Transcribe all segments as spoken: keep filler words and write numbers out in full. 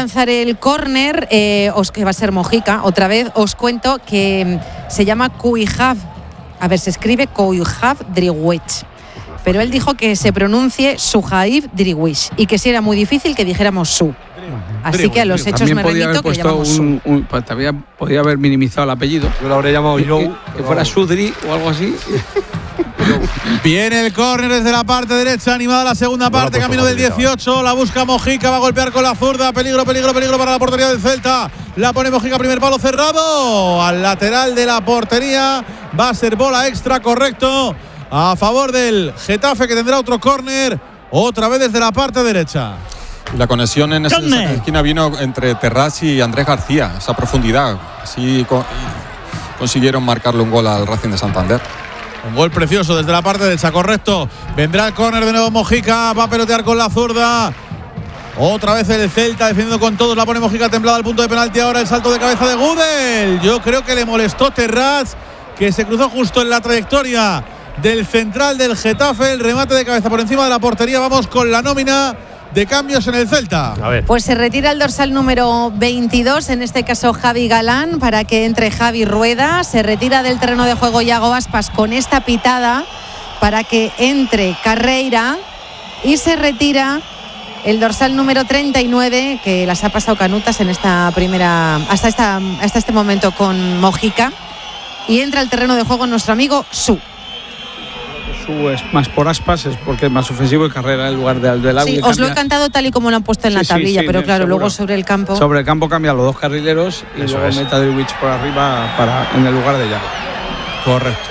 lanzar el córner, eh, os que va a ser Mojica, otra vez. Os cuento que se llama Kuihav. A ver, se escribe Kuihav Driwish. Pero él dijo que se pronuncie Suhaib Driwish y que si era muy difícil que dijéramos Su. Así que a los hechos me remito, que le llamamos un, Su. Un, pues, también podía haber minimizado el apellido. Yo lo habría llamado que, Joe. Que, que fuera Sudri o algo así. Viene el córner desde la parte derecha, animada la segunda parte, no camino del dieciocho, la busca Mojica, va a golpear con la zurda, peligro, peligro, peligro para la portería del Celta, la pone Mojica, primer palo cerrado, al lateral de la portería, va a ser bola extra, correcto, a favor del Getafe, que tendrá otro córner, otra vez desde la parte derecha. La conexión en esa esquina vino entre Terrats y Andrés García, esa profundidad, así co- consiguieron marcarle un gol al Racing de Santander. Un gol precioso desde la parte derecha, correcto. Vendrá el córner de nuevo Mojica, va a pelotear con la zurda. Otra vez el Celta defendiendo con todos, la pone Mojica templada al punto de penalti. Ahora el salto de cabeza de Gudel. Yo creo que le molestó Terrats, que se cruzó justo en la trayectoria del central del Getafe. El remate de cabeza por encima de la portería. Vamos con la nómina de cambios en el Celta. A ver. Pues se retira el dorsal número veintidós, en este caso Javi Galán, para que entre Javi Rueda. Se retira del terreno de juego Iago Aspas con esta pitada para que entre Carreira. Y se retira el dorsal número treinta y nueve, que las ha pasado canutas en esta primera, hasta, esta, hasta este momento con Mojica. Y entra al terreno de juego nuestro amigo Su. Su es más por Aspas, es porque es más ofensivo y Carrera en lugar del del agua. Sí, os lo he cantado tal y como lo han puesto en sí, la tablilla, sí, sí, pero claro, seguro. luego sobre el campo. Sobre el campo cambian los dos carrileros y Eso luego es. mete a Driwish por arriba para, en el lugar de Yago. Correcto.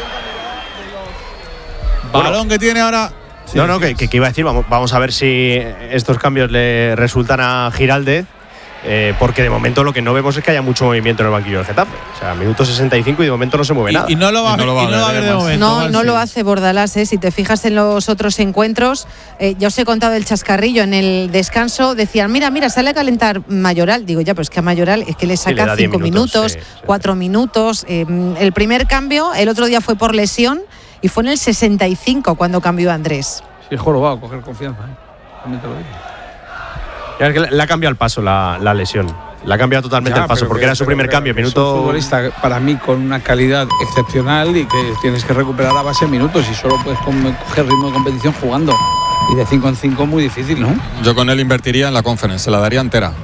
Balón que tiene ahora. Sí, no, no, que, que, que iba a decir, vamos, vamos a ver si estos cambios le resultan a Giraldez, eh, porque de momento lo que no vemos es que haya mucho movimiento en el banquillo del Getafe. O sea, minuto sesenta y cinco y de momento no se mueve Y, nada. y no lo va, Y no lo va y a no lo va a ver, ver de además. momento. No, Val, no sí. lo hace Bordalás, ¿eh? Si te fijas en los otros encuentros, eh, ya os he contado el chascarrillo. En el descanso decían, mira, mira, sale a calentar Mayoral. Digo, ya, pero es que a Mayoral es que le Sí, le saca da diez cinco minutos, minutos, sí, sí. cuatro minutos. Eh, el primer cambio, el otro día fue por lesión y fue en el sesenta y cinco cuando cambió Andrés. Sí, jorobado, coger confianza. ¿eh? También te lo digo. Ya es que le, le ha cambiado el paso la, la lesión. Le ha cambiado totalmente Ya, el paso, pero porque que- era su pero- primer pero cambio. que es un Minuto. futbolista para mí con una calidad excepcional y que tienes que recuperar a base de minutos y solo puedes com- coger ritmo de competición jugando. Y de cinco en cinco muy difícil, ¿no? Yo con él invertiría en la Conference, se la daría entera.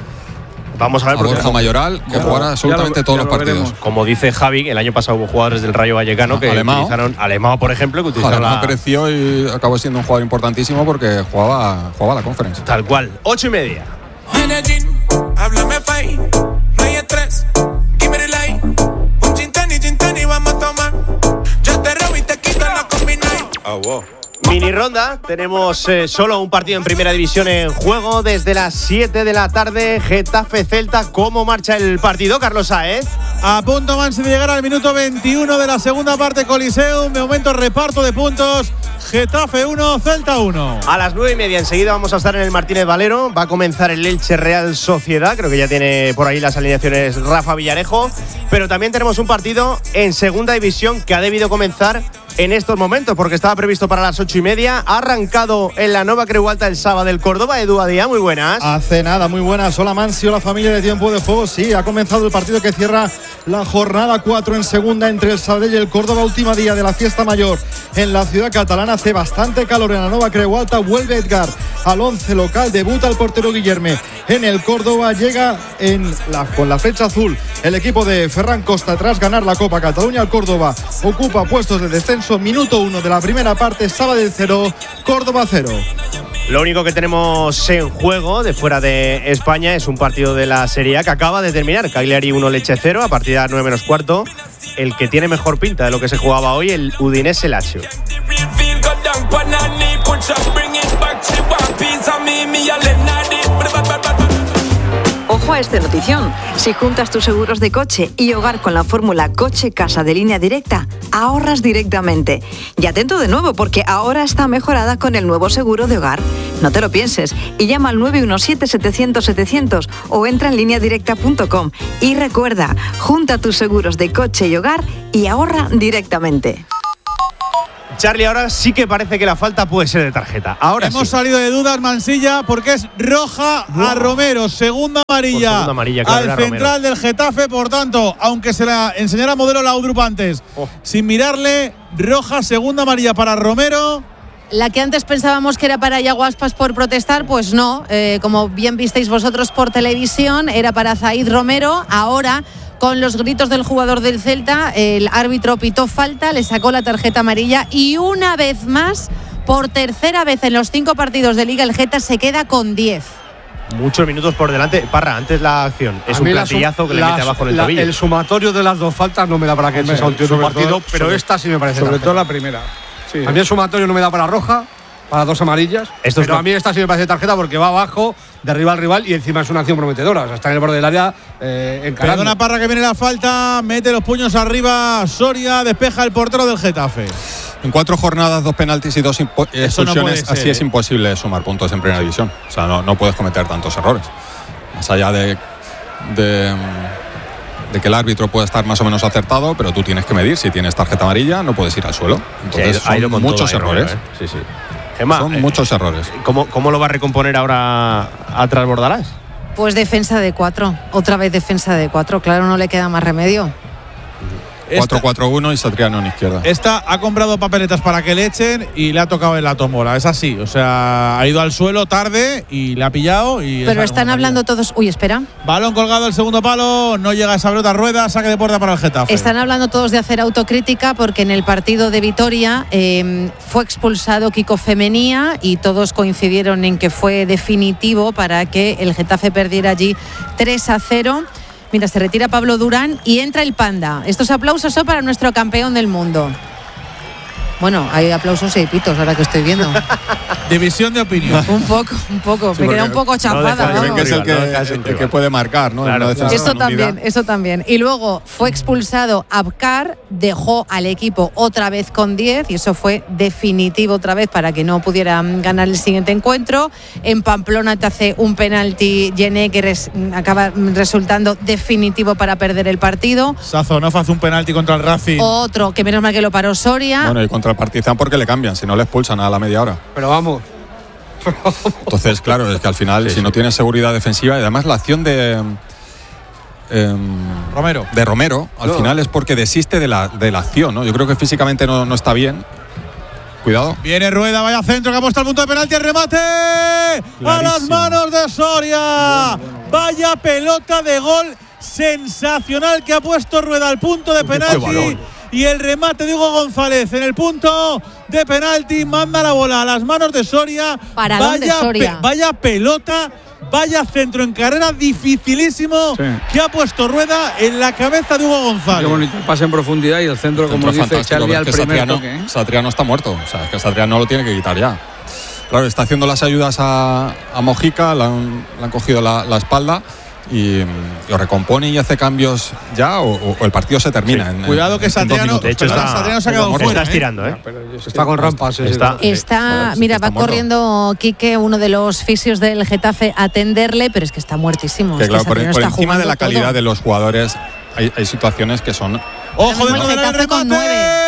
Vamos a ver, A porque Borja como, Mayoral, que Ya lo- jugara ya absolutamente lo- todos ya los lo partidos. veremos. como dice Javi, el año pasado hubo jugadores del Rayo Vallecano Ah, que Alemão. utilizaron, Alemão, por ejemplo, que utilizaron Alemão la, creció y acabó siendo un jugador importantísimo porque jugaba, jugaba la Conference. tal cual. Ocho y media. Medellín, háblame fine, no hay estrés, give me the light. Un gin tonic, gin tonic vamos a tomar. Yo te robo y te quito la combination. Ah, wow. Mini ronda, tenemos eh, solo un partido en primera división en juego desde las siete de la tarde. Getafe Celta, ¿cómo marcha el partido, Carlos Saez? A punto Mansi de llegar al minuto veintiuno de la segunda parte, Coliseum. De momento reparto de puntos. Getafe uno, Celta uno. A las nueve y media enseguida vamos a estar en el Martínez Valero. Va a comenzar el Elche Real Sociedad. Creo que ya tiene por ahí las alineaciones Rafa Villarejo. Pero también tenemos un partido en segunda división que ha debido comenzar en estos momentos porque estaba previsto para las ocho y media. Ha arrancado en la Nova Creu Alta el sábado del Córdoba. Edu Adía, muy buenas. Hace nada, muy buenas. Hola Mansi, hola familia de Tiempo de Juego. Sí, ha comenzado el partido que cierra la jornada cuatro en segunda entre el Sabadell y el Córdoba. Última día de la fiesta mayor en la ciudad catalana. Hace bastante calor en la Nova Creu Alta. Vuelve Edgar al once local. Debuta el portero Guillerme en el Córdoba. Llega en la, con la flecha azul el equipo de Ferran Costa tras ganar la Copa Cataluña. El Córdoba ocupa puestos de descenso. Minuto uno de la primera parte. Sabadell cero, Córdoba cero. Lo único que tenemos en juego de fuera de España es un partido de la Serie A que acaba de terminar. Cagliari uno, Lecce cero, a partir de las nueve menos cuarto. El que tiene mejor pinta de lo que se jugaba hoy, el Udinese Lazio. Ojo a esta notición. Si juntas tus seguros de coche y hogar con la fórmula coche-casa de Línea Directa, ahorras directamente. Y atento de nuevo, porque ahora está mejorada con el nuevo seguro de hogar. No te lo pienses y llama al nueve uno siete, setecientos, setecientos o entra en línea directa punto com. Y recuerda, junta tus seguros de coche y hogar y ahorra directamente. Charlie, ahora sí que parece que la falta puede ser de tarjeta. Ahora Hemos sí. salido de dudas, Mansilla, porque es roja wow. a Romero. Segunda amarilla, segunda amarilla claro, al central Romero. del Getafe. Por tanto, aunque se la enseñara Modelo Laudrup antes, oh. sin mirarle, roja, segunda amarilla para Romero. La que antes pensábamos que era para Iago Aspas por protestar, pues no. Eh, como bien visteis vosotros por televisión, era para Zaid Romero. Ahora, con los gritos del jugador del Celta, el árbitro pitó falta, le sacó la tarjeta amarilla y una vez más, por tercera vez en los cinco partidos de Liga, el Geta se queda con diez. Muchos minutos por delante. Parra, antes la acción. Es un platillazo sum, que le la, mete abajo en el la, tobillo. El sumatorio de las dos faltas no me da para que Hombre, sea un tío de un partido, todo, pero sobre, esta sí me parece. Sobre tarjeta. todo la primera. Sí. A mí el sumatorio no me da para roja, para dos amarillas. Esto pero es a mí esta sí me parece tarjeta porque va abajo, derriba al rival y encima es una acción prometedora. O sea, está en el borde del área eh, encarando. Perdona, Parra, que viene la falta, mete los puños arriba, Soria, despeja el portero del Getafe. En cuatro jornadas, dos penaltis y dos expulsiones, no ser, así ¿eh? es imposible sumar puntos en primera división. O sea, no, no puedes cometer tantos errores. Más allá de, de, de que el árbitro puede estar más o menos acertado, pero tú tienes que medir. Si tienes tarjeta amarilla, no puedes ir al suelo. Entonces, sí, son muchos todo, errores. ¿eh? Sí, sí. Gemma, son eh, muchos errores. ¿Cómo, ¿Cómo lo va a recomponer ahora atrás Bordalás? Pues defensa de cuatro. Otra vez defensa de cuatro. Claro, no le queda más remedio. cuatro cuatro uno y Satriano en izquierda. Esta ha comprado papeletas para que le echen y le ha tocado en la tómbola. Es así, o sea, ha ido al suelo tarde y le ha pillado. Y Pero están hablando todos. Uy, espera. Balón colgado, el segundo palo, no llega esa pelota, rueda, saque de puerta para el Getafe. Están hablando todos de hacer autocrítica porque en el partido de Vitoria eh, fue expulsado Kiko Femenía y todos coincidieron en que fue definitivo para que el Getafe perdiera allí tres a cero. Mira, se retira Pablo Durán y entra el Panda. Estos aplausos son para nuestro campeón del mundo. Bueno, hay aplausos y pitos ahora que estoy viendo. División de opinión. Un poco, un poco. Sí, me queda un poco chafada. No, que es el que, no el que puede marcar, ¿no? Claro, claro. Eso también, eso también. Y luego fue expulsado Abkar, dejó al equipo otra vez con diez y eso fue definitivo otra vez para que no pudieran ganar el siguiente encuentro. En Pamplona te hace un penalti Gené que res, acaba resultando definitivo para perder el partido. Sazonov hace un penalti contra el Racing. Otro, que menos mal que lo paró Soria. Bueno, y contra el Partizan porque le cambian, si no le expulsan a la media hora. Pero vamos. Entonces, claro, es que al final, sí, si sí. no tienes seguridad defensiva, y además la acción de eh, Romero, de Romero, al no. final es porque desiste de la, de la acción, ¿no? Yo creo que físicamente no, no está bien. Cuidado. Viene Rueda, vaya centro, que ha puesto el punto de penalti, el remate clarísimo. A las manos de Soria. Bueno, bueno, bueno. Vaya pelota de gol sensacional que ha puesto Rueda al punto de penalti. Y el remate de Hugo González en el punto de penalti manda la bola a las manos de Soria. Para vaya, Soria. Pe, vaya pelota, vaya centro en carrera dificilísimo sí. que ha puesto Rueda en la cabeza de Hugo González. Qué bonito, pase en profundidad y el centro, el centro como dice Charlie, al primer Satriano, toque. ¿eh? Satriano está muerto, o sea, es que Satriano lo tiene que quitar ya. Claro, está haciendo las ayudas a, a Mojica, le han, le han cogido la, la espalda. Y, y o recompone y hace cambios ya o, o el partido se termina. Sí. En, Cuidado que Satriano, de hecho está, Satriano se ha quedado fuera. Está estirando, ¿eh? ¿eh? Está con rampas. Está, está, sí, mira, está va muerto. Corriendo Quique, uno de los fisios del Getafe, a atenderle, pero es que está muertísimo. Que es claro, que por, por encima de la calidad todo. de los jugadores hay, hay situaciones que son. ¡Ojo dentro del remate!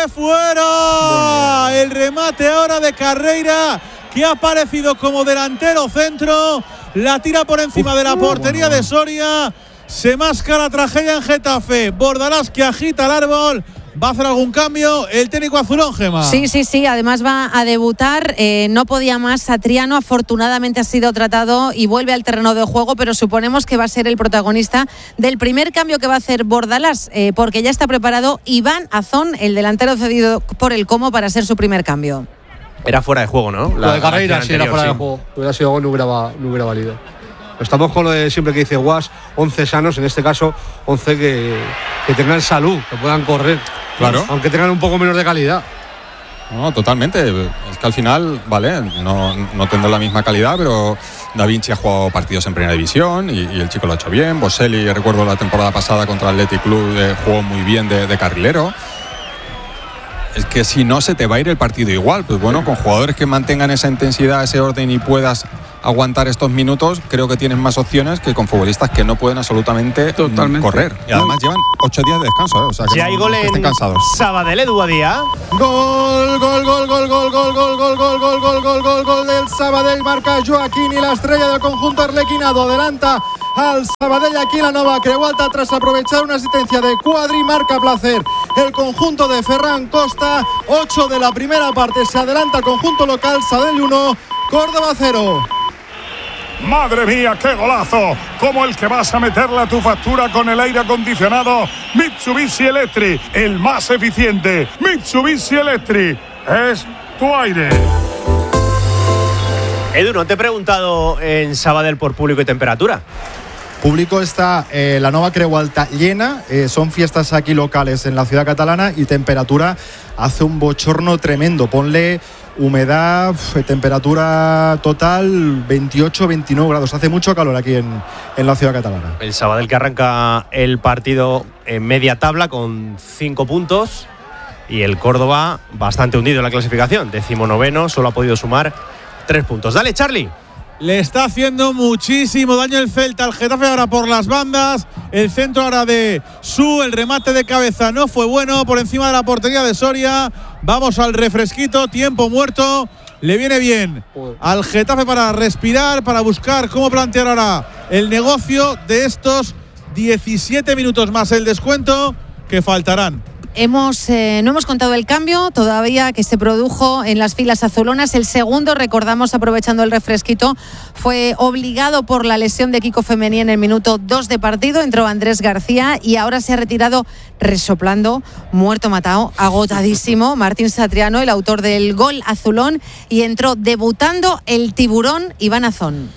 ¡Fuera! El remate ahora de Carreira, que ha aparecido como delantero centro. La tira por encima Uf, de la portería bueno, bueno. de Soria. Se masca la tragedia en Getafe. Bordalás que agita el árbol. ¿Va a hacer algún cambio el técnico azulón, Gemma? Sí, sí, sí. Además va a debutar. Eh, no podía más. Satriano afortunadamente ha sido tratado y vuelve al terreno de juego, pero suponemos que va a ser el protagonista del primer cambio que va a hacer Bordalás, eh, porque ya está preparado Iván Azón, el delantero cedido por el Como, para ser su primer cambio. Era fuera de juego, ¿no? La, lo de Carreira sí era fuera sí. de juego. Si hubiera sido gol, no hubiera, no hubiera valido. Estamos con lo de siempre que dice Guas, once sanos, en este caso once que, que tengan salud, que puedan correr. Claro. Aunque tengan un poco menos de calidad. No, totalmente. Es que al final, vale, no, no tendrá la misma calidad, pero Da Vinci ha jugado partidos en primera división y, y el chico lo ha hecho bien. Boselli, recuerdo la temporada pasada contra el Athletic Club, eh, jugó muy bien de, de carrilero. Es que si no se te va a ir el partido igual, pues bueno, con jugadores que mantengan esa intensidad, ese orden y puedas aguantar estos minutos, creo que tienen más opciones que con futbolistas que no pueden absolutamente Totalmente. correr. Y además llevan ocho días de descanso, ¿eh? O sea, que Si no, hay gol no estén en cansados. Sabadell, Edu Badía. Gol, gol, gol, gol, gol, gol, gol, gol, gol, gol, gol, gol, gol, gol del Sabadell. Marca Joaquín y la estrella del conjunto arlequinado. Adelanta al Sabadell aquí la Nova Creualta tras aprovechar una asistencia de Cuadri. Marca Placer el conjunto de Ferran Costa. ocho de la primera parte. Se adelanta el conjunto local. Sabadell uno, Córdoba cero. Madre mía, qué golazo, como el que vas a meterle a tu factura con el aire acondicionado Mitsubishi Electric, el más eficiente. Mitsubishi Electric es tu aire. Edu, ¿no te he preguntado en Sabadell por público y temperatura? Público está eh, la Nova Creualta llena, eh, son fiestas aquí locales en la ciudad catalana y temperatura hace un bochorno tremendo. Ponle humedad, uf, temperatura total veintiocho veintinueve grados. Hace mucho calor aquí en, en la ciudad catalana. El Sabadell que arranca el partido en media tabla con cinco puntos y el Córdoba bastante hundido en la clasificación. Decimonoveno, solo ha podido sumar tres puntos. Dale, Charlie. Le está haciendo muchísimo daño el Celta al Getafe ahora por las bandas. El centro ahora de Su, el remate de cabeza no fue bueno por encima de la portería de Soria. Vamos al refresquito, tiempo muerto. Le viene bien al Getafe para respirar, para buscar cómo plantear ahora el negocio de estos diecisiete minutos más el descuento que faltarán. Hemos, eh, no hemos contado el cambio todavía que se produjo en las filas azulonas. El segundo, recordamos, aprovechando el refresquito, fue obligado por la lesión de Kiko Femení en el minuto dos de partido. Entró Andrés García y ahora se ha retirado resoplando, muerto matado, agotadísimo, Martín Satriano, el autor del gol azulón, y entró debutando el tiburón Iván Azón.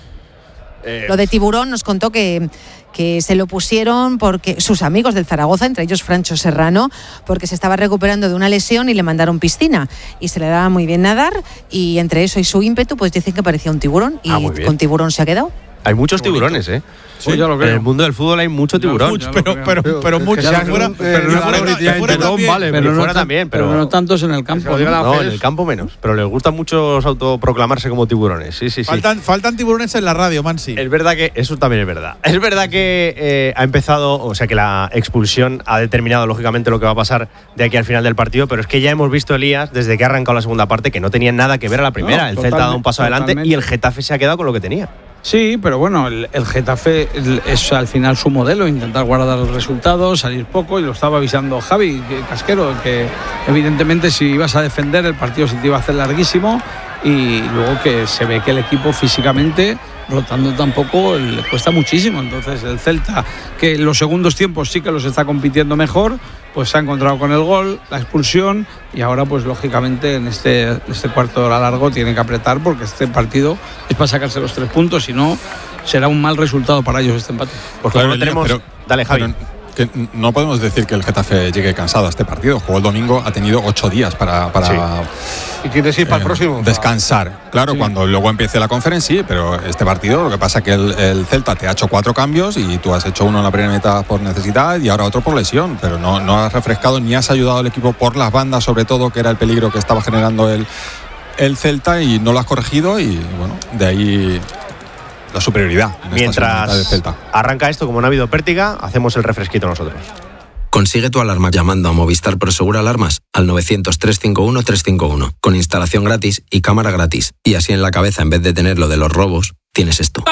Eh. Lo de tiburón nos contó que, que se lo pusieron porque sus amigos del Zaragoza, entre ellos Francho Serrano, porque se estaba recuperando de una lesión y le mandaron piscina y se le daba muy bien nadar, y entre eso y su ímpetu pues dicen que parecía un tiburón y ah, con tiburón se ha quedado. Hay muchos tiburones, ¿eh? Sí, yo lo creo. En el mundo del fútbol hay mucho tiburón. Mucho, pero, pero, pero, pero muchos. Fuera, pero fuera también. Vale, pero fuera también. Pero, pero no tantos en el campo. No, no, en el campo menos. Pero les gusta mucho autoproclamarse como tiburones. Sí, sí, sí. Faltan, faltan tiburones en la radio, Mansi. Es verdad que eso también es verdad. Es verdad que eh, ha empezado, o sea, que la expulsión ha determinado lógicamente lo que va a pasar de aquí al final del partido, pero es que ya hemos visto, Elías, desde que ha arrancado la segunda parte, que no tenía nada que ver a la primera. No, el Celta ha dado un paso adelante y el Getafe se ha quedado con lo que tenía. Sí, pero bueno, el, el Getafe es al final su modelo, intentar guardar los resultados, salir poco, y lo estaba avisando Javi Casquero, que evidentemente si ibas a defender el partido se te iba a hacer larguísimo, y luego que se ve que el equipo físicamente, rotando tampoco, le cuesta muchísimo. Entonces el Celta, que en los segundos tiempos sí que los está compitiendo mejor, pues se ha encontrado con el gol, la expulsión, y ahora pues lógicamente en este, este cuarto de hora largo tiene que apretar, porque este partido es para sacarse los tres puntos, si no será un mal resultado para ellos este empate. Porque claro, no tenemos... Pero, Dale, Javi. Pero, que no podemos decir que el Getafe llegue cansado a este partido. Jugó el domingo, ha tenido ocho días para, para sí. ¿Y quieres ir eh, para el próximo? Descansar. Claro, sí. Cuando luego empiece la conferencia, sí, pero este partido, lo que pasa es que el, el Celta te ha hecho cuatro cambios y tú has hecho uno en la primera mitad por necesidad y ahora otro por lesión, pero no, no has refrescado ni has ayudado al equipo por las bandas, sobre todo, que era el peligro que estaba generando el, el Celta, y no lo has corregido, y bueno, de ahí la superioridad. Mientras arranca esto, como no ha habido pértiga, hacemos el refresquito nosotros. Consigue tu alarma llamando a Movistar Prosegur Alarmas al novecientos, trescientos cincuenta y uno, trescientos cincuenta y uno, con instalación gratis y cámara gratis. Y así en la cabeza, en vez de tener lo de los robos, tienes esto.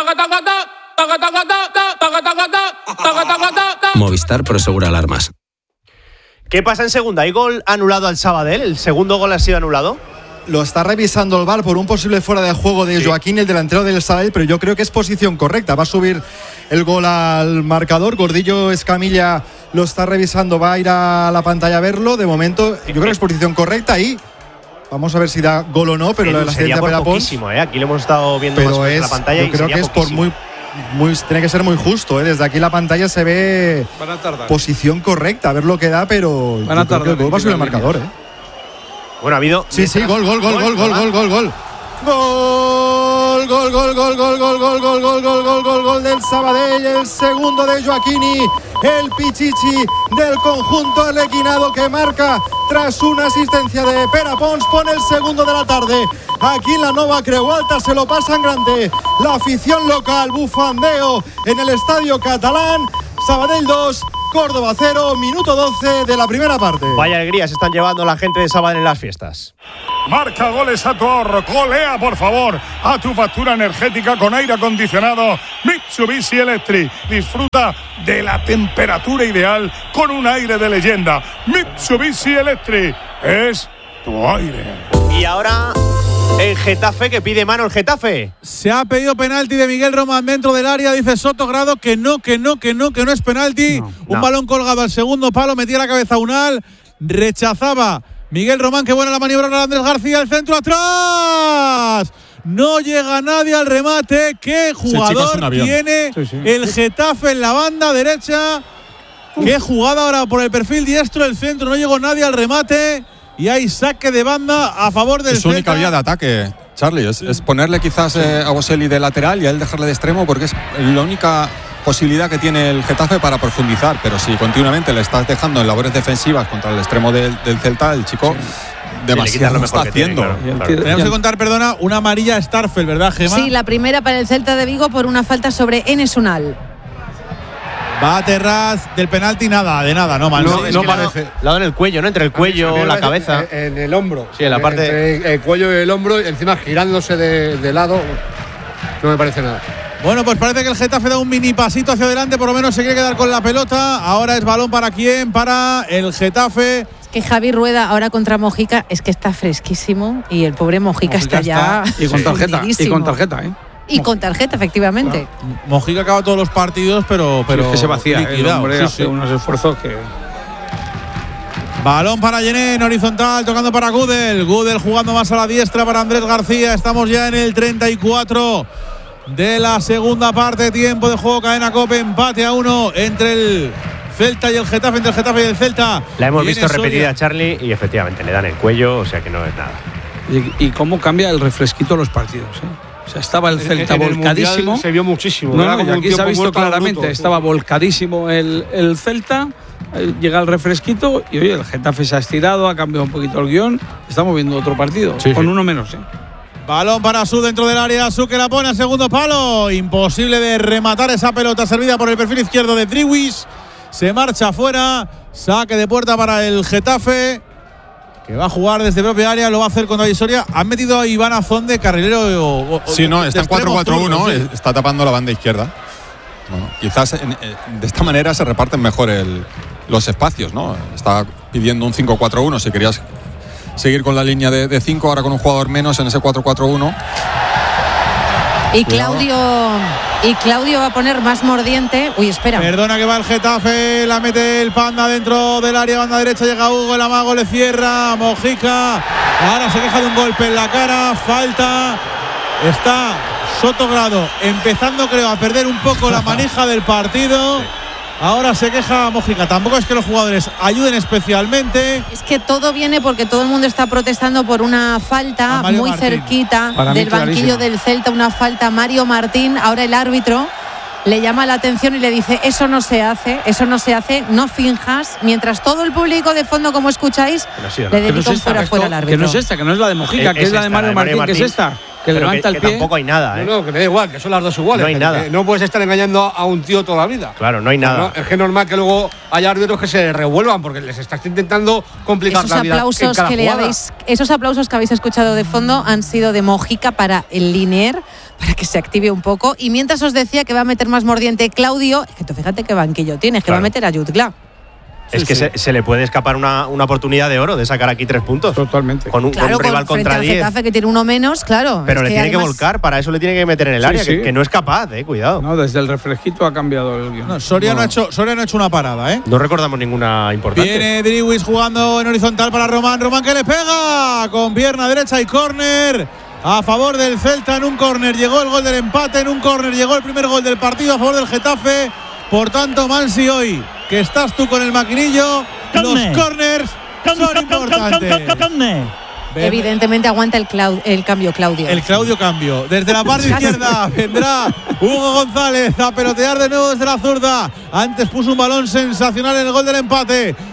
Movistar Prosegur Alarmas. ¿Qué pasa en segunda? ¿Hay gol anulado al Sabadell? ¿El segundo gol ha sido anulado? Lo está revisando el V A R por un posible fuera de juego de sí. Joaquín, el delantero del Sabadell, pero yo creo que es posición correcta. Va a subir el gol al marcador. Gordillo Escamilla lo está revisando, va a ir a la pantalla a verlo. De momento, yo creo que es posición correcta y vamos a ver si da gol o no, pero la sería por poquísimo, ¿eh? Aquí lo hemos estado viendo más en la pantalla. Yo creo que es por muy, muy, tiene que ser muy justo, ¿eh? Desde aquí la pantalla se ve posición correcta, a ver lo que da, pero van a tardar, creo que el gol va a subir el marcador, ¿eh? Bueno, ha habido... Sí, sí, gol, gol, gol, gol, gol, gol, gol, gol. Gol, gol, gol, gol, gol, gol, gol, gol, gol, gol, gol, gol, gol del Sabadell, el segundo de Joaquini, el Pichichi del conjunto arlequinado, que marca tras una asistencia de Pere Pons, pone el segundo de la tarde. Aquí en la Nova Creu Alta se lo pasan grande. La afición local, bufandeo en el estadio catalán. Sabadell dos, Córdoba cero, minuto doce de la primera parte. Vaya alegría se están llevando la gente de Sabadell en las fiestas. Marca goles a tu ahorro. Golea, por favor, a tu factura energética con aire acondicionado Mitsubishi Electric. Disfruta de la temperatura ideal con un aire de leyenda. Mitsubishi Electric es tu aire. Y ahora el Getafe, que pide mano el Getafe. Se ha pedido penalti de Miguel Román dentro del área. Dice Sotogrado que no, que no, que no, que no es penalti. No, un no. balón colgado al segundo palo, metía la cabeza a Unal, rechazaba Miguel Román. Qué buena la maniobra de Andrés García, el centro atrás. No llega nadie al remate. Qué jugador tiene sí, sí. el Getafe en la banda derecha. Uf. Qué jugada ahora por el perfil diestro, el centro. No llegó nadie al remate. Y hay saque de banda a favor del Es su única vía de ataque, Charlie. Es, es ponerle quizás eh, a Boselli de lateral y a él dejarle de extremo, porque es la única posibilidad que tiene el Getafe para profundizar. Pero si continuamente le estás dejando en labores defensivas contra el extremo del, del Celta, el chico sí. demasiado lo está haciendo. Tiene, claro, claro. Tenemos que contar, perdona, una amarilla a Starfel, ¿verdad, Gemma? Sí, la primera para el Celta de Vigo por una falta sobre Enes Unal. Va a Terraz del penalti, nada, de nada, no, mal. No, no, no parece. Le ha dado en el cuello, ¿no? Entre el cuello y la cabeza. En, en el hombro. Sí, en la parte. Entre el cuello y el hombro, encima girándose de, de lado. No me parece nada. Bueno, pues parece que el Getafe da un mini pasito hacia adelante, por lo menos se quiere quedar con la pelota. Ahora es balón para quién, para el Getafe. Es que Javi Rueda ahora contra Mojica es que está fresquísimo y el pobre Mojica, Mojica está ya. Está, y con tarjeta, y con tarjeta, ¿eh? Y con tarjeta, efectivamente. Claro. Mojica acaba todos los partidos, pero, pero sí, es que se vacía. El hombre sí, hace sí. unos esfuerzos que. Balón para Yené en horizontal, tocando para Gudel. Gudel jugando más a la diestra para Andrés García. Estamos ya en el treinta y cuatro de la segunda parte. Tiempo de juego, cadena COPE, empate a uno entre el Celta y el Getafe, entre el Getafe y el Celta. La hemos Viene visto repetida, Soria. Charlie, y efectivamente le dan el cuello, o sea que no es nada. Y, y cómo cambia el refresquito los partidos, ¿eh? O sea, estaba el Celta en, en volcadísimo. El se vio muchísimo. No, no, y aquí se ha visto claramente. Bruto. Estaba volcadísimo el, el Celta. Llega el refresquito y oye, el Getafe se ha estirado, ha cambiado un poquito el guión. Estamos viendo otro partido, sí, con sí. uno menos, ¿eh? Balón para Su dentro del área. Su que la pone al segundo palo. Imposible de rematar esa pelota servida por el perfil izquierdo de Driwis. Se marcha afuera. Saque de puerta para el Getafe, que va a jugar desde propia área, lo va a hacer contra Visoria. Han metido a Iván Azón de carrilero. O, o, sí, no, está en cuatro cuatro uno, sí. Está tapando la banda izquierda. Bueno, quizás en, en, de esta manera se reparten mejor el, los espacios, ¿no? Está pidiendo un cinco cuatro uno, si querías seguir con la línea de cinco, ahora con un jugador menos en ese cuatro cuatro uno. Y Claudio y Claudio va a poner más mordiente. Uy, espera. Perdona que va el Getafe, la mete el Panda dentro del área, banda derecha, llega Hugo, el amago le cierra, Mojica. Ahora se queja de un golpe en la cara, falta. Está Sotogrado empezando, creo, a perder un poco la manija del partido. Ahora se queja Mojica. Tampoco es que los jugadores ayuden especialmente. Es que todo viene porque todo el mundo está protestando por una falta muy Martín. cerquita Para del banquillo del Celta, una falta a Mario Martín. Ahora el árbitro le llama la atención y le dice: eso no se hace, eso no se hace, no finjas. Mientras todo el público de fondo, como escucháis, sí, le dedica un fuera fuera al árbitro. Que no es esta, que no es la de Mojica, es, que es, es la de Mario, Mario Martín, Martín, que es esta. Que Pero levanta que, el pie. Que tampoco hay nada, ¿eh? No, no, que me da igual, que son las dos iguales. No hay nada. No puedes estar engañando a un tío toda la vida. Claro, no hay nada. No, es que es normal que luego haya árbitros que se revuelvan porque les estás intentando complicar esos la vida. Aplausos en cada que le habéis, esos aplausos que habéis escuchado de fondo han sido de Mojica para el Linier, para que se active un poco. Y mientras os decía que va a meter más mordiente Claudio, es que tú fíjate qué banquillo tiene, es que claro. va a meter a Jutgla. Es sí, que sí. Se, se le puede escapar una, una oportunidad de oro de sacar aquí tres puntos. Totalmente. Con un, claro, con un rival con, contra diez. Getafe, que tiene uno menos, claro. Pero le que tiene además... que volcar, para eso le tiene que meter en el sí, área, sí. Que, que no es capaz, eh, cuidado. No, desde el refresquito ha cambiado el guión. No, Soria, no. No ha hecho, Soria no ha hecho una parada, ¿eh? No recordamos ninguna importante. Viene Driwis jugando en horizontal para Román. Román que le pega con pierna derecha y córner a favor del Celta. En un córner llegó el gol del empate, en un córner llegó el primer gol del partido a favor del Getafe. Por tanto, Mansi, hoy que estás tú con el maquinillo, los corners son importantes. Evidentemente aguanta el, Clau- el cambio, Claudio. El Claudio cambio. Desde la parte izquierda vendrá Hugo González a pelotear de nuevo desde la zurda. Antes puso un balón sensacional en el gol del empate.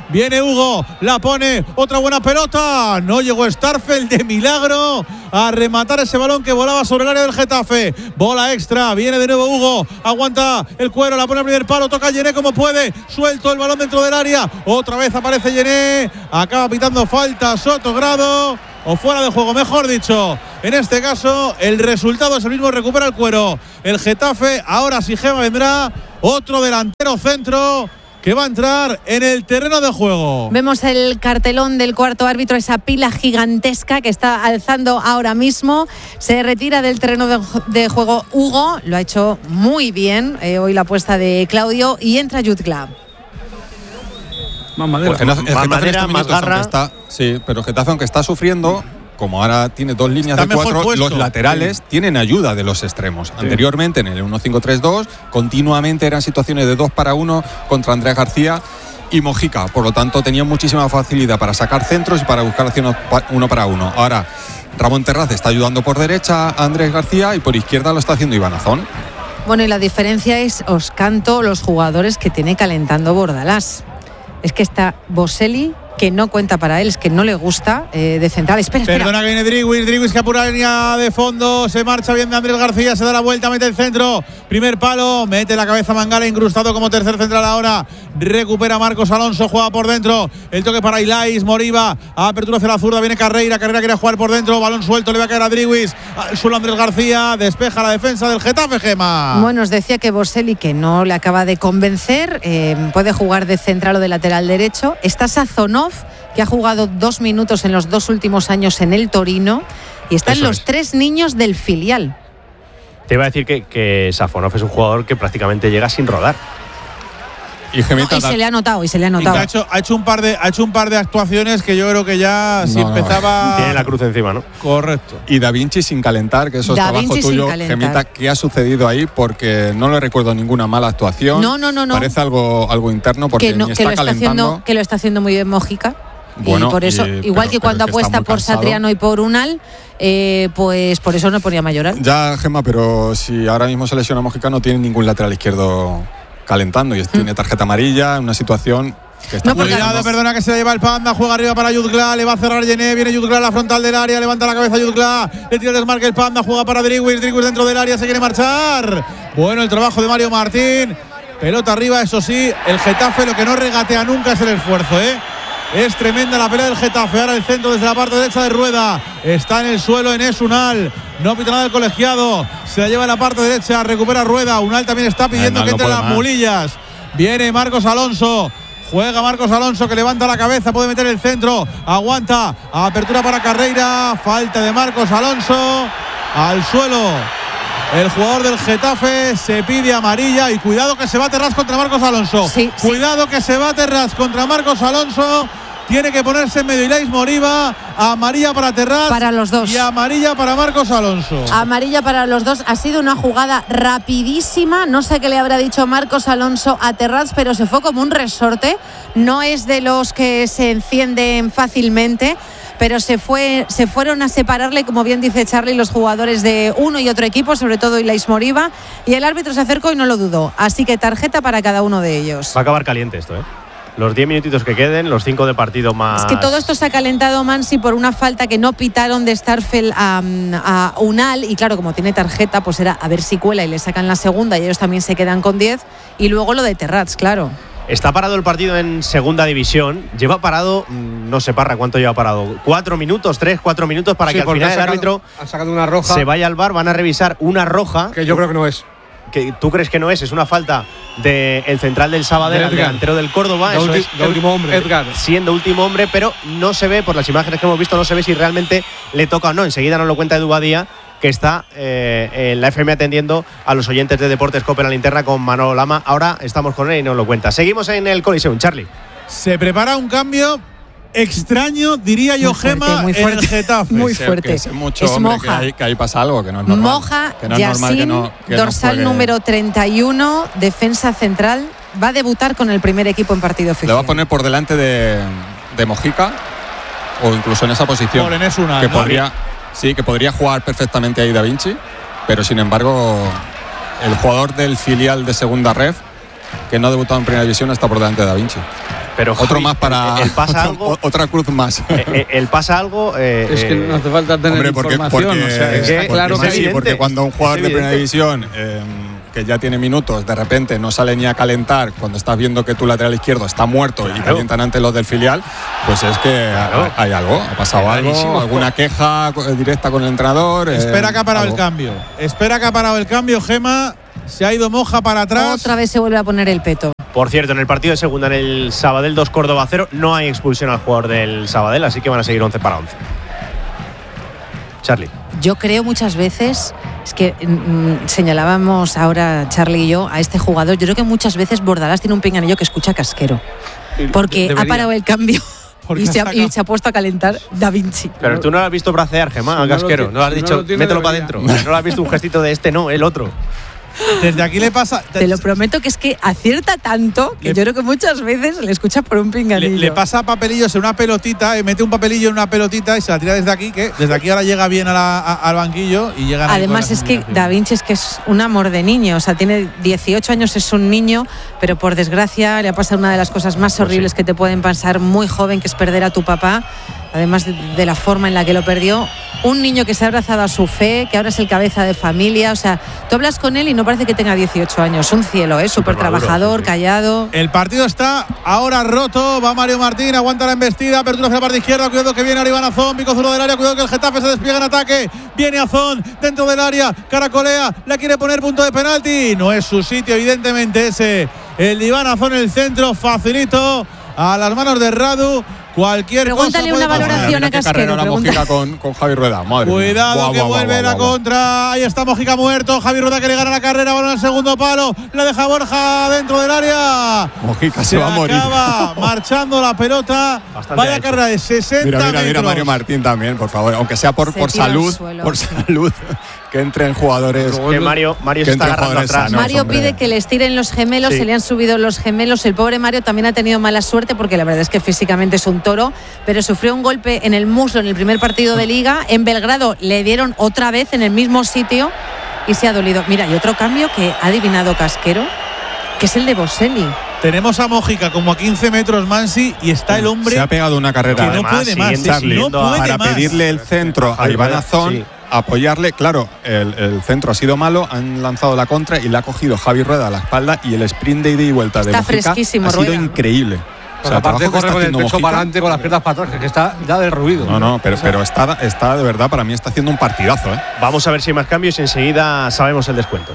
Viene Hugo, la pone, otra buena pelota. No llegó Starfelt de milagro a rematar ese balón que volaba sobre el área del Getafe. Bola extra, viene de nuevo Hugo, aguanta el cuero, la pone al primer palo, toca a Yené como puede, suelto el balón dentro del área. Otra vez aparece Yené, acaba pitando falta Sotogrado, o fuera de juego, mejor dicho. En este caso, el resultado es el mismo, recupera el cuero el Getafe. Ahora sí, Gema, vendrá otro delantero centro que va a entrar en el terreno de juego. Vemos el cartelón del cuarto árbitro, esa pila gigantesca que está alzando ahora mismo. Se retira del terreno de, de juego Hugo, lo ha hecho muy bien eh, hoy la apuesta de Claudio, y entra Jutgla. Más madera, Porque no, el más, Getafe madera, en estos más minutos, garra. aunque está, sí, pero el Getafe, aunque está sufriendo, como ahora tiene dos líneas Está de cuatro, puesto. los laterales sí. tienen ayuda de los extremos. Sí. Anteriormente, en el uno cinco tres dos, continuamente eran situaciones de dos para uno contra Andrés García y Mojica. Por lo tanto, tenían muchísima facilidad para sacar centros y para buscar hacia uno para uno. Ahora, Ramón Terraz está ayudando por derecha a Andrés García y por izquierda lo está haciendo Iván Azón. Bueno, y la diferencia es, os canto los jugadores que tiene calentando Bordalás. Es que está Boselli, que no cuenta para él, es que no le gusta eh, de central. Espera, espera. Perdona que viene Driwis, Driwis que apura la línea de fondo, se marcha bien de Andrés García, se da la vuelta, mete el centro, primer palo, mete la cabeza Mangala, incrustado como tercer central ahora, recupera Marcos Alonso, juega por dentro, el toque para Ilais, Moriba, apertura hacia la zurda, viene Carreira, Carreira quiere jugar por dentro, balón suelto, le va a caer a Driwis, al suelo Andrés García, despeja la defensa del Getafe, Gema. Bueno, os decía que Boselli, que no le acaba de convencer, eh, puede jugar de central o de lateral derecho. Está Sazonov, que ha jugado dos minutos en los dos últimos años en el Torino, y están los es. tres niños del filial. Te iba a decir que, que Safonov es un jugador que prácticamente llega sin rodar. Y, Gemita, no, y se le ha notado, y se le ha notado. Ha hecho, ha, hecho un par de, ha hecho un par de actuaciones que yo creo que ya no, si empezaba… Tiene la cruz encima, ¿no? Correcto. Y Da Vinci sin calentar, que eso es Da trabajo Vinci tuyo, Gemita. ¿Qué ha sucedido ahí? Porque no le recuerdo ninguna mala actuación. No, no, no. no. Parece algo, algo interno porque que no, ni que está lo está calentando. Haciendo, que lo está haciendo muy bien Mojica. Bueno, y por eso, y, igual pero, que cuando es que apuesta por cansado. Satriano y por Unal, eh, pues por eso no ponía Mayoral. Ya, Gemma, pero si ahora mismo se lesiona Mojica, no tiene ningún lateral izquierdo calentando y mm. tiene tarjeta amarilla, una situación que está… No, cuidado, perdona, que se la lleva el Panda, juega arriba para Jutgla, le va a cerrar Yené, viene Jutgla a la frontal del área, levanta la cabeza Jutgla, le tira el desmarque el Panda, juega para Driwis, Driwis dentro del área, se quiere marchar. Bueno, el trabajo de Mario Martín, pelota arriba, eso sí, el Getafe lo que no regatea nunca es el esfuerzo, ¿eh? Es tremenda la pelea del Getafe. Ahora el centro desde la parte derecha de Rueda. Está en el suelo Enes Unal. No pita nada el colegiado. Se la lleva en la parte derecha. Recupera Rueda. Unal también está pidiendo que entre las más. mulillas. Viene Marcos Alonso. Juega Marcos Alonso, que levanta la cabeza. Puede meter el centro. Aguanta. Apertura para Carreira. Falta de Marcos Alonso. Al suelo el jugador del Getafe, se pide amarilla y cuidado que se va Terraz contra Marcos Alonso. Sí, cuidado sí. que se va Terraz contra Marcos Alonso. Tiene que ponerse en medio Ilais Moriba. Amarilla para Terraz. Para los dos. Y amarilla para Marcos Alonso. Amarilla para los dos. Ha sido una jugada rapidísima. No sé qué le habrá dicho Marcos Alonso a Terraz, pero se fue como un resorte. No es de los que se encienden fácilmente, pero se fue, se fueron a separarle, como bien dice Charlie, los jugadores de uno y otro equipo, sobre todo Ilais Moriba, y el árbitro se acercó y no lo dudó. Así que tarjeta para cada uno de ellos. Va a acabar caliente esto, ¿eh? Los diez minutitos que queden, los cinco de partido más… Es que todo esto se ha calentado, Mansi, por una falta que no pitaron de Starfelt a, a Unal, y claro, como tiene tarjeta, pues era a ver si cuela y le sacan la segunda y ellos también se quedan con diez, y luego lo de Terraz, claro. Está parado el partido en segunda división. Lleva parado, no sé, Parra, ¿cuánto lleva parado? ¿Cuatro minutos? ¿Tres, cuatro minutos? Para sí, que al final sacado, el árbitro ha sacado una roja, se vaya al bar. Van a revisar una roja. Que yo creo que no es. Que tú crees que no es. Es una falta del central del Sabadell, el delantero del Córdoba. De, Eso ulti, es de último hombre. Edgar. Siendo último hombre, pero no se ve, por las imágenes que hemos visto, no se ve si realmente le toca o no. Enseguida nos lo cuenta Edu Badía, que está eh, en la F M atendiendo a los oyentes de Deportes Cope en la linterna con Manolo Lama. Ahora estamos con él y nos lo cuenta. Seguimos en el Coliseum, Charlie. Se prepara un cambio extraño, diría yo, Gema, muy fuerte, en el Getafe. Muy fuerte. Es, mucho, es hombre, Moja. Que ahí, que ahí pasa algo, que no es normal. Moja, que no es Yacine, normal que no, que dorsal no número treinta y uno, defensa central. Va a debutar con el primer equipo en partido oficial. Le va a poner por delante de, de Mojica, o incluso en esa posición. Por Enes Unal, que ¿no? podría, sí, que podría jugar perfectamente ahí Da Vinci, pero sin embargo, el jugador del filial de segunda ref, que no ha debutado en primera división, está por delante de Da Vinci. Pero otro Javi, más para el pasa otro, algo, otra cruz más. El, el pasa algo. Eh, es que no hace falta tener hombre, porque, información. Porque, o sea, es porque, claro porque, que sí, porque cuando un jugador de primera división eh, que ya tiene minutos, de repente no sale ni a calentar, cuando estás viendo que tu lateral izquierdo está muerto claro. y calientan ante los del filial, pues es que claro. hay algo, ha pasado algo, alguna queja directa con el entrenador. Espera eh, que ha parado algo. el cambio. Espera que ha parado el cambio, Gema. Se ha ido Moja para atrás. Otra vez se vuelve a poner el peto. Por cierto, en el partido de segunda en el Sabadell dos Córdoba cero no hay expulsión al jugador del Sabadell, así que van a seguir once para once. Charlie. Yo creo muchas veces, es que mmm, señalábamos ahora Charlie y yo a este jugador, yo creo que muchas veces Bordalás tiene un pinganillo que escucha Casquero, porque Debería. ha parado el cambio y se ha, y se ha puesto a calentar Da Vinci. Pero tú no lo has visto bracear, Gemma, al Casquero, no lo has si dicho, no lo mételo para debería. adentro, no lo has visto un gestito de este, no, el otro. Desde aquí le pasa. Te lo prometo que es que acierta tanto que le, yo creo que muchas veces le escucha por un pinganillo. Le, le pasa papelillos en una pelotita, y mete un papelillo en una pelotita y se la tira desde aquí, que desde aquí ahora llega bien a la, a, al banquillo y llega. Además es que Da Vinci es que es un amor de niño, o sea, tiene dieciocho años, es un niño, pero por desgracia le ha pasado una de las cosas más horribles que te pueden pasar muy joven, que es perder a tu papá. Además de, de la forma en la que lo perdió, un niño que se ha abrazado a su fe, que ahora es el cabeza de familia, o sea, tú hablas con él y no parece que tenga dieciocho años, un cielo, ¿eh? Súper trabajador, sí. callado. El partido está ahora roto, va Mario Martín, aguanta la embestida, apertura hacia la parte izquierda, cuidado que viene Iván Azón, pico zurdo del área, cuidado que el Getafe se despliega en ataque, viene Azón dentro del área, caracolea, la quiere poner punto de penalti, no es su sitio evidentemente ese, el de Iván Azón en el centro, facilito a las manos de Radu. Cualquier Pregúntale cosa una valoración a Casquero. La Mojica con, con Javi Rueda. Madre Cuidado mía. que Buah, vuelve buah, la buah, contra. Ahí está Mojica muerto. Javi Rueda que le gana la carrera. Balón al segundo palo. La deja Borja dentro del área. Mojica se, se va a morir. Acaba marchando la pelota. Bastante Vaya carrera de sesenta mira, mira, metros. Mira Mario Martín también, por favor. Aunque sea por, por salud. Por salud. Que entren jugadores. Que Mario, Mario se está agarrando atrás. Sanos, Mario hombre. pide que les tiren los gemelos, sí. Se le han subido los gemelos. El pobre Mario también ha tenido mala suerte porque la verdad es que físicamente es un toro, pero sufrió un golpe en el muslo en el primer partido de Liga. En Belgrado le dieron otra vez en el mismo sitio y se ha dolido. Mira, y otro cambio que ha adivinado Casquero, que es el de Boselli. Tenemos a Mojica como a quince metros Mansi y está el hombre. Se ha pegado una carrera. Que no puede más. Charlie, no puede para más. pedirle el centro a Iván Azón. Sí. Apoyarle, claro, el, el centro ha sido malo, han lanzado la contra y le ha cogido Javi Rueda a la espalda y el sprint de ida y vuelta de está Mojica ha sido Rueda. increíble. O sea, aparte corre con el pecho Mojica, para adelante, con las piernas para atrás, que está ya derruido. No, no, pero, pero está, está de verdad, para mí está haciendo un partidazo. ¿eh? Vamos a ver si hay más cambios y enseguida sabemos el descuento.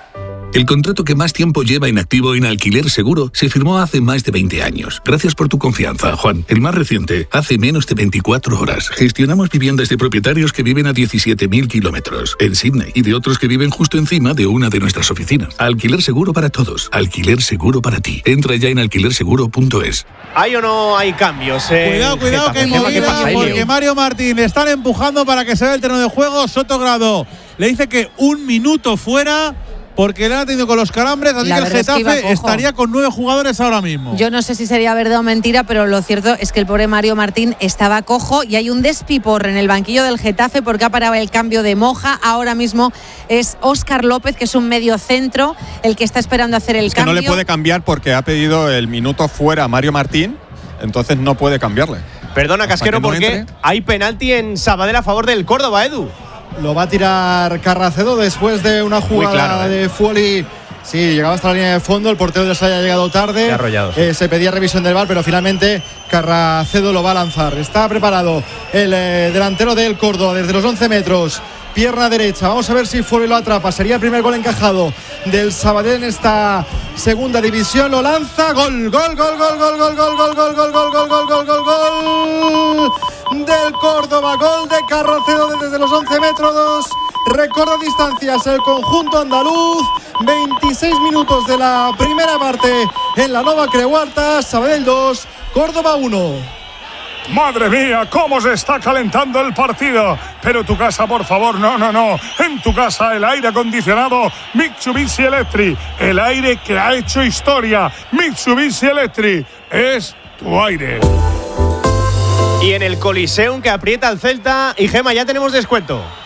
El contrato que más tiempo lleva inactivo en Alquiler Seguro se firmó hace más de veinte años. Gracias por tu confianza, Juan. El más reciente, hace menos de veinticuatro horas. Gestionamos viviendas de propietarios que viven a diecisiete mil kilómetros en Sydney y de otros que viven justo encima de una de nuestras oficinas. Alquiler Seguro para todos. Alquiler Seguro para ti. Entra ya en alquiler seguro punto es. ¿Hay o no hay cambios? Eh, cuidado, cuidado, que movida, porque Mario Martín le están empujando para que se vea el terreno de juego. Sotogrado le dice que un minuto fuera, porque le han tenido con los calambres, así que el Getafe es que estaría con nueve jugadores ahora mismo. Yo no sé si sería verdad o mentira, pero lo cierto es que el pobre Mario Martín estaba cojo y hay un despiporre en el banquillo del Getafe porque ha parado el cambio de Moja. Ahora mismo es Óscar López, que es un medio centro, el que está esperando hacer el es cambio. Que no le puede cambiar porque ha pedido el minuto fuera a Mario Martín, entonces no puede cambiarle. Perdona, Casquero, no porque entre. hay penalti en Sabadell a favor del Córdoba, Edu. Lo va a tirar Carracedo después de una jugada claro, ¿eh? de Fuoli. Sí, llegaba hasta la línea de fondo, el portero les haya llegado tarde. Arrollado, sí. eh, se pedía revisión del V A R, pero finalmente Carracedo lo va a lanzar. Está preparado el eh, delantero del Córdoba desde los once metros. Pierna derecha, vamos a ver si Fuoli lo atrapa. Sería el primer gol encajado del Sabadell en esta segunda división. Lo lanza, gol, gol, gol, gol, gol, gol, gol, gol, gol, gol, gol, gol, gol, gol, gol, gol del Córdoba, gol de Carracedo desde los once metros. Recorta distancias el conjunto andaluz. veintiséis minutos de la primera parte en la Nova Creuarta. Sabadell dos, Córdoba uno. Madre mía, cómo se está calentando el partido. Pero tu casa, por favor, no, no, no. En tu casa el aire acondicionado Mitsubishi Electric. El aire que ha hecho historia. Mitsubishi Electric es tu aire. Y en el Coliseum que aprieta el Celta. Y Gema, ya tenemos descuento.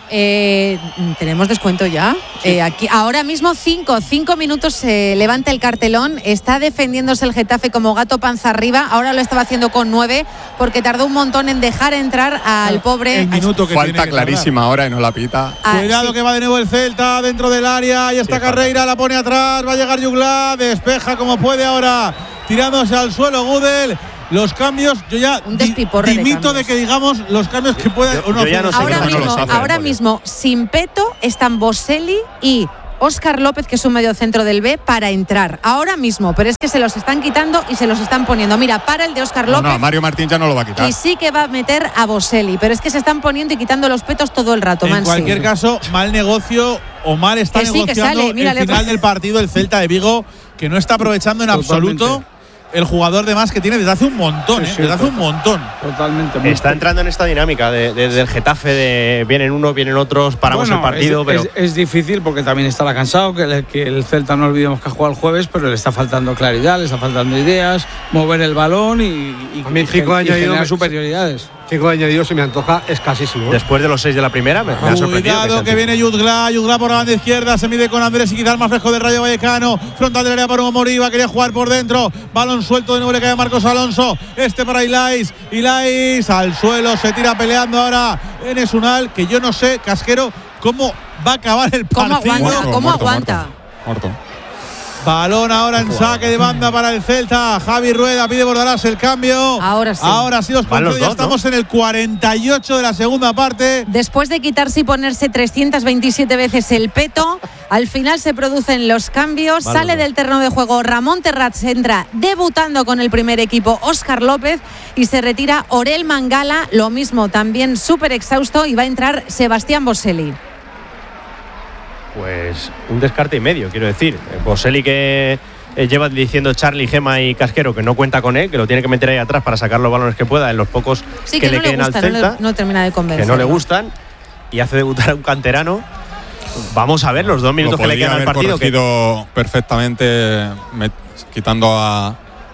Eh, tenemos descuento ya. Sí. Eh, aquí ahora mismo cinco, cinco minutos se eh, levanta el cartelón. Está defendiéndose el Getafe como gato panza arriba. Ahora lo estaba haciendo con nueve porque tardó un montón en dejar entrar al pobre. El minuto que falta que clarísima ahora y no la pita. Ah, Cuidado sí. que va de nuevo el Celta dentro del área. Y está sí, Carreira, la pone atrás. Va a llegar Jugla, despeja como puede ahora, tirándose al suelo Gudel. Los cambios, yo ya un despiporre dimito de, de que digamos los cambios que puedan o no hacer. No ahora mismo, no sabe, ahora mismo sin Peto están Boselli y Óscar López, que es un mediocentro del B, para entrar. Ahora mismo, pero es que se los están quitando y se los están poniendo. Mira, para el de Óscar López. No, no, Mario Martín ya no lo va a quitar. Y sí que va a meter a Boselli, pero es que se están poniendo y quitando los petos todo el rato. En Mansi. Cualquier caso, mal negocio o mal está que negociando sí, que sale. Mira, el final del partido el Celta de Vigo, que no está aprovechando en Totalmente. absoluto el jugador de más que tiene desde hace un montón, sí, ¿eh? sí, desde hace un montón. Totalmente. Está entrando en esta dinámica de, de, del Getafe, de vienen unos, vienen otros, paramos bueno, el partido. Es, pero es, es difícil porque también estará cansado, que el, que el Celta no olvidemos que ha jugado el jueves, pero le está faltando claridad, le está faltando ideas, mover el balón y, y, a mí y, cinco y generar me, superioridades. Cinco añadidos se me antoja escasísimo. Después de los seis de la primera, me, me ha sorprendido. Cuidado que, que viene Yudgla, Yudgla por la banda izquierda, se mide con Andrés y quizás el más fresco del Rayo Vallecano. Frontal del área para Hugo Moriba, quería jugar por dentro. Balón suelto, de nuevo le cae a Marcos Alonso. Este para Ilais. Ilais al suelo, se tira peleando ahora Enes Unal, que yo no sé, Casquero, cómo va a acabar el partido. ¿Cómo aguanta? Muerto, ¿Cómo muerto, aguanta? Muerto. muerto. Balón ahora en saque de banda para el Celta. Javi Rueda pide Bordalás el cambio. Ahora sí. Ahora sí los puntos. Ya dos, estamos ¿no? en el cuarenta y ocho de la segunda parte. Después de quitarse y ponerse trescientas veintisiete veces el peto, al final se producen los cambios. Vale, Sale no. del terreno de juego Ramón Terrats, entra debutando con el primer equipo Óscar López y se retira Orel Mangala. Lo mismo, también súper exhausto, y va a entrar Sebastián Boselli. Pues un descarte y medio, quiero decir. Boselli, que eh, lleva diciendo Charlie, Gema y Casquero que no cuenta con él, que lo tiene que meter ahí atrás para sacar los balones que pueda en los pocos sí, que, que le no queden le gusta, al Celta. No, le, no termina de convencer. Que no le gustan y hace debutar a un canterano. Vamos a ver los dos minutos que le quedan al partido. Que perfectamente met, quitando a,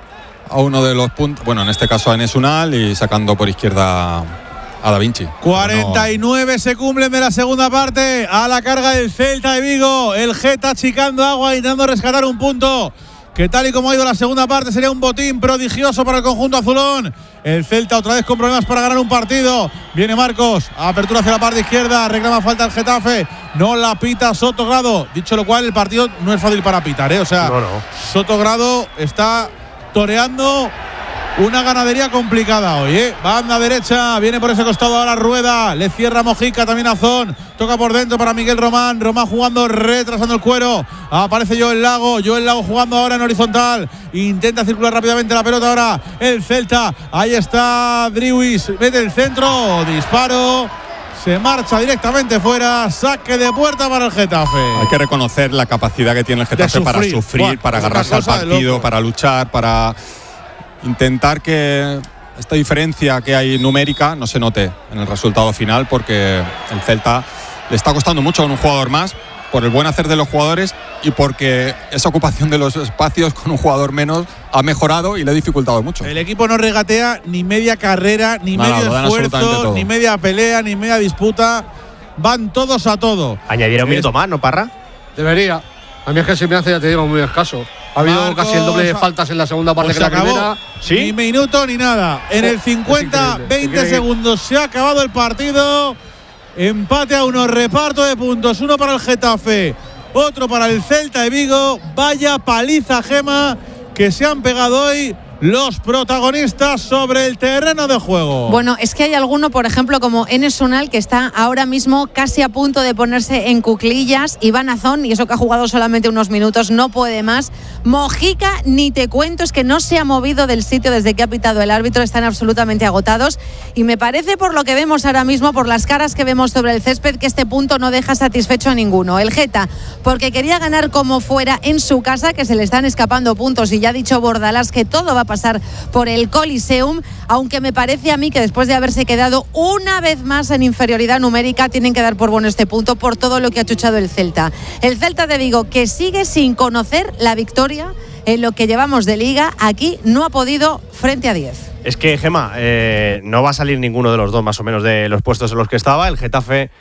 a uno de los puntos, bueno, en este caso a Enes Unal, y sacando por izquierda a Da Vinci. cuarenta y nueve no. se cumplen de la segunda parte. A la carga del Celta de Vigo. El Geta achicando agua, intentando rescatar un punto que, tal y como ha ido la segunda parte, sería un botín prodigioso para el conjunto azulón. El Celta otra vez con problemas para ganar un partido. Viene Marcos, apertura hacia la parte izquierda, reclama falta el Getafe, no la pita Sotogrado. Dicho lo cual, el partido no es fácil para pitar, ¿eh? O sea, no, no. Sotogrado está toreando una ganadería complicada hoy, ¿eh? Banda derecha, viene por ese costado ahora Rueda, le cierra Mojica, también a Zon, toca por dentro para Miguel Román, Román jugando, retrasando el cuero, aparece Joel Lago, Joel Lago jugando ahora en horizontal, intenta circular rápidamente la pelota ahora el Celta, ahí está Driwis, mete el centro, disparo, se marcha directamente fuera, saque de puerta para el Getafe. Hay que reconocer la capacidad que tiene el Getafe sufrir. para sufrir, bueno, para agarrarse al partido, para luchar, para intentar que esta diferencia que hay numérica no se note en el resultado final, porque el Celta le está costando mucho con un jugador más, por el buen hacer de los jugadores y porque esa ocupación de los espacios con un jugador menos ha mejorado y le ha dificultado mucho. El equipo no regatea ni media carrera, ni Nada, medio esfuerzo, ni media pelea, ni media disputa. Van todos a todo. ¿Añadirá un minuto más, no, Parra? Debería. A mí es que se me hace, ya te digo, muy escaso. Ha habido Marcos, casi el doble de faltas en la segunda parte que la acabó. primera. ¿Sí? Ni minuto ni nada. En el cincuenta, veinte segundos se ha acabado el partido. Empate a uno, reparto de puntos. Uno para el Getafe, otro para el Celta de Vigo. Vaya paliza, Gema, que se han pegado hoy los protagonistas sobre el terreno de juego. Bueno, es que hay alguno, por ejemplo, como Enes Unal, que está ahora mismo casi a punto de ponerse en cuclillas. Iván Azón, y eso que ha jugado solamente unos minutos, no puede más. Mojica, ni te cuento, es que no se ha movido del sitio desde que ha pitado el árbitro. Están absolutamente agotados. Y me parece, por lo que vemos ahora mismo, por las caras que vemos sobre el césped, que este punto no deja satisfecho a ninguno. El Geta, porque quería ganar como fuera en su casa, que se le están escapando puntos, y ya ha dicho Bordalás que todo va a pasar por el Coliseum, aunque me parece a mí que después de haberse quedado una vez más en inferioridad numérica, tienen que dar por bueno este punto por todo lo que ha chuchado el Celta. El Celta de Vigo, que sigue sin conocer la victoria en lo que llevamos de Liga, aquí no ha podido frente a diez. Es que, Gema, eh, no va a salir ninguno de los dos más o menos de los puestos en los que estaba. El Getafe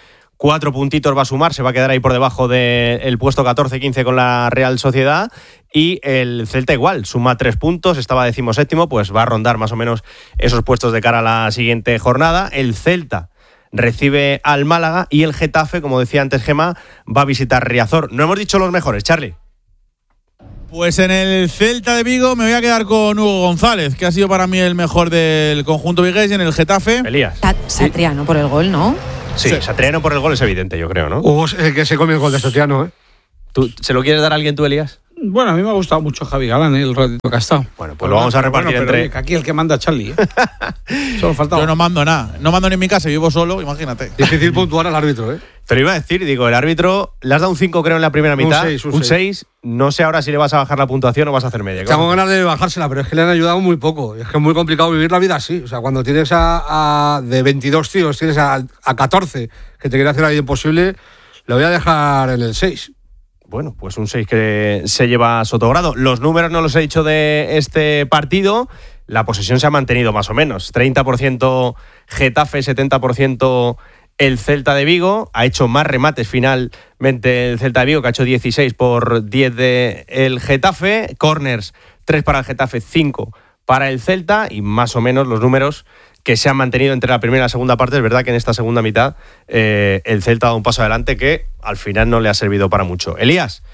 Cuatro puntitos va a sumar, se va a quedar ahí por debajo del puesto catorce quince con la Real Sociedad. Y el Celta igual, suma tres puntos, estaba decimoséptimo, pues va a rondar más o menos esos puestos de cara a la siguiente jornada. El Celta recibe al Málaga y el Getafe, como decía antes Gema, va a visitar Riazor. No hemos dicho los mejores, Charlie. Pues en el Celta de Vigo me voy a quedar con Hugo González, que ha sido para mí el mejor del conjunto vigués. Y en el Getafe, Elías. Satriano por el gol, ¿no? Sí, sí, Satriano por el gol es evidente, yo creo, ¿no? Hugo es el que se come el gol de Satriano, ¿eh? ¿Tú, ¿Se lo quieres dar a alguien tú, Elías? Bueno, a mí me ha gustado mucho Javi Galán, ¿eh? El ratito que ha estado. Bueno, pues lo vamos a repartir bueno, entre… Oye, que aquí el que manda Charlie, ¿eh? Solo faltaba. Yo no mando nada. No mando ni en mi casa, vivo solo, imagínate. Difícil puntuar al árbitro, ¿eh? Te lo iba a decir, digo, el árbitro le has dado un cinco creo en la primera mitad. Un seis. No sé ahora si le vas a bajar la puntuación o vas a hacer media. Tengo ganas de bajársela, pero es que le han ayudado muy poco. Es que es muy complicado vivir la vida así. O sea, cuando tienes a, a de veintidós tíos, tienes a, a catorce que te quiere hacer la vida imposible, le voy a dejar en el seis. Bueno, pues un seis que se lleva Sotogrado. Los números no los he dicho de este partido. La posesión se ha mantenido más o menos. treinta por ciento Getafe, setenta por ciento el Celta de Vigo. Ha hecho más remates finalmente el Celta de Vigo, que ha hecho dieciséis por diez del Getafe. Corners, tres para el Getafe, cinco para el Celta. Y más o menos los números que se han mantenido entre la primera y la segunda parte. Es verdad que en esta segunda mitad eh, el Celta ha dado un paso adelante que al final no le ha servido para mucho. Elías,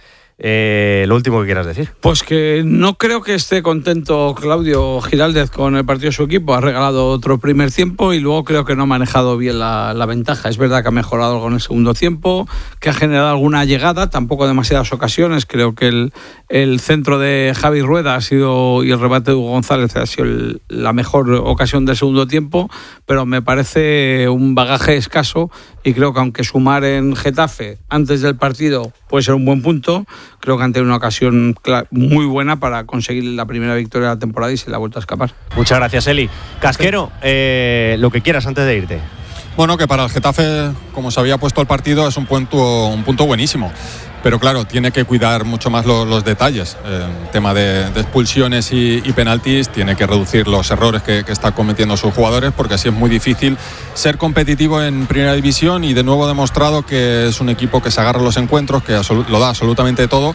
eh, lo último que quieras decir. Pues que no creo que esté contento Claudio Giraldez con el partido de su equipo. Ha regalado otro primer tiempo y luego creo que no ha manejado bien la, la ventaja. Es verdad que ha mejorado algo en el segundo tiempo, que ha generado alguna llegada, tampoco demasiadas ocasiones. Creo que el, el centro de Javi Rueda ha sido, y el rebate de Hugo González ha sido el, la mejor ocasión del segundo tiempo, pero me parece un bagaje escaso y creo que aunque sumar en Getafe antes del partido puede ser un buen punto, creo que han tenido una ocasión muy buena para conseguir la primera victoria de la temporada y se la ha vuelto a escapar. Muchas gracias, Eli. Casquero, eh, lo que quieras antes de irte. Bueno, que para el Getafe, como se había puesto el partido, es un punto, un punto buenísimo. Pero claro, tiene que cuidar mucho más los, los detalles. El eh, tema de, de expulsiones y, y penaltis, tiene que reducir los errores que, que están cometiendo sus jugadores, porque así es muy difícil ser competitivo en primera división. Y de nuevo ha demostrado que es un equipo que se agarra a los encuentros, que lo da absolutamente todo.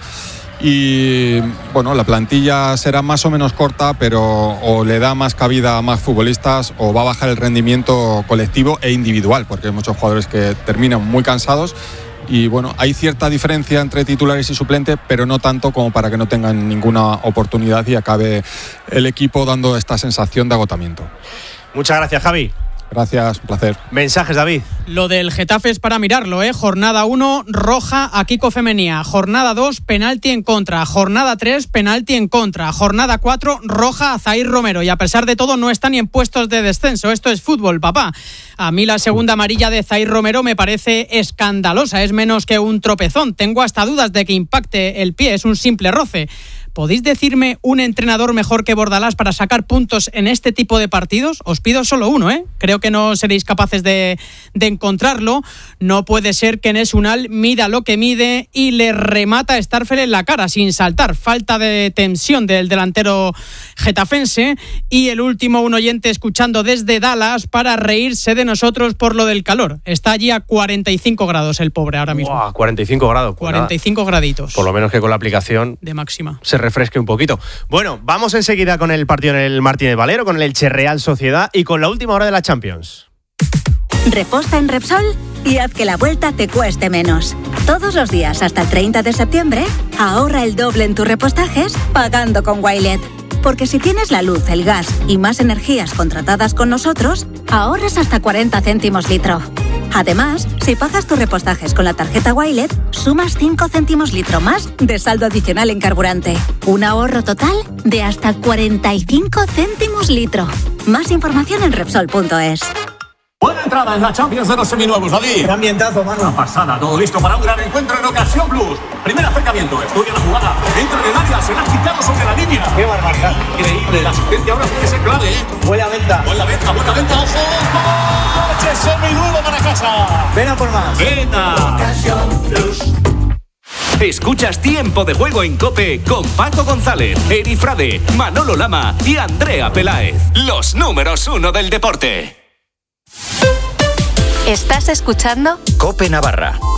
Y bueno, la plantilla será más o menos corta, pero o le da más cabida a más futbolistas o va a bajar el rendimiento colectivo e individual, porque hay muchos jugadores que terminan muy cansados. Y bueno, hay cierta diferencia entre titulares y suplentes, pero no tanto como para que no tengan ninguna oportunidad y acabe el equipo dando esta sensación de agotamiento. Muchas gracias, Javi. Gracias, un placer. Mensajes, David. Lo del Getafe es para mirarlo, ¿eh? Jornada uno, roja a Kiko Femenía. Jornada dos, penalti en contra. Jornada tres, penalti en contra. Jornada cuatro, roja a Zair Romero. Y a pesar de todo no está ni en puestos de descenso. Esto es fútbol, papá. A mí la segunda amarilla de Zair Romero me parece escandalosa. Es menos que un tropezón. Tengo hasta dudas de que impacte el pie. Es un simple roce. ¿Podéis decirme un entrenador mejor que Bordalás para sacar puntos en este tipo de partidos? Os pido solo uno, ¿eh? Creo que no seréis capaces de, de encontrarlo. No puede ser que Enes Unal mida lo que mide y le remata a Starfel en la cara sin saltar. Falta de tensión del delantero getafense. Y el último, un oyente escuchando desde Dallas para reírse de nosotros por lo del calor. Está allí a cuarenta y cinco grados el pobre ahora mismo. Wow, cuarenta y cinco grados. Pues cuarenta y cinco nada. graditos. Por lo menos que con la aplicación de máxima se refresque un poquito. Bueno, vamos enseguida con el partido en el Martínez Valero, con el Elche Real Sociedad y con la última hora de la Champions. Reposta en Repsol y haz que la vuelta te cueste menos. Todos los días hasta el treinta de septiembre, ahorra el doble en tus repostajes pagando con Wilet. Porque si tienes la luz, el gas y más energías contratadas con nosotros, ahorras hasta cuarenta céntimos litro. Además, si pagas tus repostajes con la tarjeta Wilet, sumas cinco céntimos litro más de saldo adicional en carburante. Un ahorro total de hasta cuarenta y cinco céntimos litro. Más información en Repsol punto es. Buena entrada en la Champions de los seminuevos, David. Qué ambientazo, mano. Una pasada, todo listo para un gran encuentro en Ocasión Plus. Primer acercamiento, estudia la jugada. Dentro del área, se la ha quitado sobre la línea. Qué barbaridad. Increíble, la asistencia ahora puede ser clave, ¿eh? Buena venta. Buena venta, buena venta, ojo. ¡Coche seminuevo para casa! Ven a por más. ¡Venta! Ocasión Plus. Escuchas Tiempo de Juego en COPE con Paco González, Eri Frade, Manolo Lama y Andrea Peláez. Los números uno del deporte. ¿Estás escuchando? COPE Navarra.